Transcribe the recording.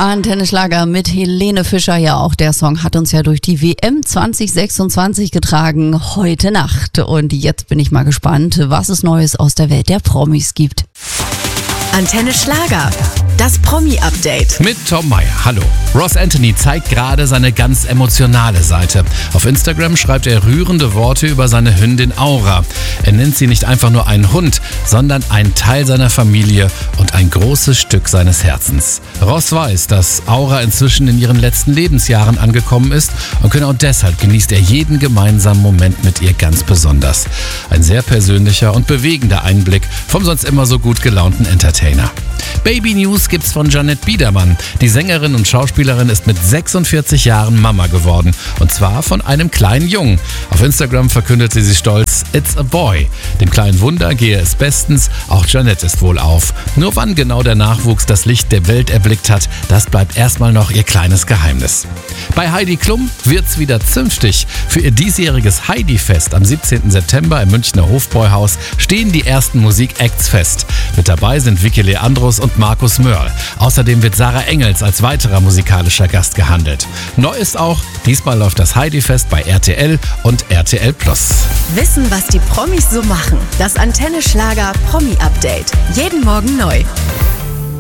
Antenne Schlager mit Helene Fischer. Ja, auch der Song hat uns ja durch die WM 2026 getragen heute Nacht. Und jetzt bin ich mal gespannt, was es Neues aus der Welt der Promis gibt. Antenne Schlager, das Promi-Update. Mit Tom Meyer. Hallo. Ross Anthony zeigt gerade seine ganz emotionale Seite. Auf Instagram schreibt er rührende Worte über seine Hündin Aura. Er nennt sie nicht einfach nur einen Hund, sondern einen Teil seiner Familie und ein großes Stück seines Herzens. Ross weiß, dass Aura inzwischen in ihren letzten Lebensjahren angekommen ist und genau deshalb genießt er jeden gemeinsamen Moment mit ihr ganz besonders. Ein sehr persönlicher und bewegender Einblick vom sonst immer so gut gelaunten Entertainer. Baby News gibt's von Jeanette Biedermann. Die Sängerin und Schauspielerin ist mit 46 Jahren Mama geworden. Und zwar von einem kleinen Jungen. Auf Instagram verkündete sie stolz, "It's a boy". Dem kleinen Wunder gehe es bestens, auch Jeanette ist wohlauf. Nur wann genau der Nachwuchs das Licht der Welt erblickt hat, das bleibt erstmal noch ihr kleines Geheimnis. Bei Heidi Klum wird's wieder zünftig. Für ihr diesjähriges Heidi-Fest am 17. September im Münchner Hofbräuhaus stehen die ersten Musik-Acts fest. Mit dabei sind Vicky Leandros und Markus Mörl. Außerdem wird Sarah Engels als weiterer musikalischer Gast gehandelt. Neu ist auch, diesmal läuft das Heidi-Fest bei RTL und RTL+. Wissen, was die Promis so machen. Das Antenne Schlager Promi-Update. Jeden Morgen neu.